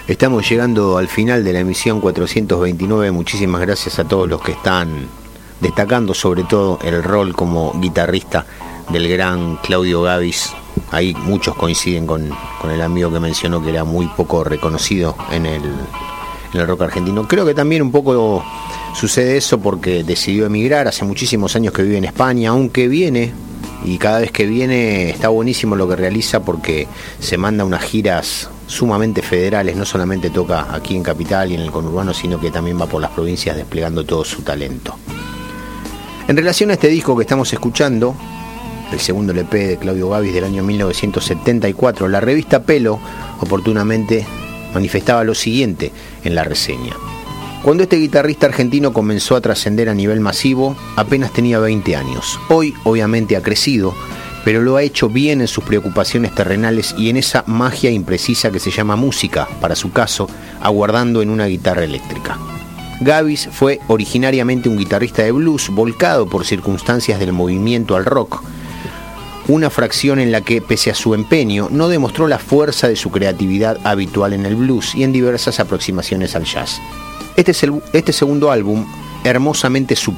Estamos llegando al final de la emisión 429. Muchísimas gracias a todos los que están destacando, sobre todo el rol como guitarrista del gran Claudio Gabis. Ahí muchos coinciden con el amigo que mencionó que era muy poco reconocido en el rock argentino. Creo que también un poco sucede eso porque decidió emigrar. Hace muchísimos años que vive en España, aunque viene, y cada vez que viene está buenísimo lo que realiza porque se manda unas giras sumamente federales. No solamente toca aquí en Capital y en el conurbano, sino que también va por las provincias desplegando todo su talento. En relación a este disco que estamos escuchando, el segundo LP de Claudio Gabis del año 1974, la revista Pelo oportunamente manifestaba lo siguiente en la reseña: cuando este guitarrista argentino comenzó a trascender a nivel masivo, apenas tenía 20 años. Hoy obviamente ha crecido, pero lo ha hecho bien en sus preocupaciones terrenales y en esa magia imprecisa que se llama música, para su caso, aguardando en una guitarra eléctrica. Gabis fue originariamente un guitarrista de blues volcado por circunstancias del movimiento al rock, una fracción en la que, pese a su empeño, no demostró la fuerza de su creatividad habitual en el blues y en diversas aproximaciones al jazz. Este segundo álbum, hermosamente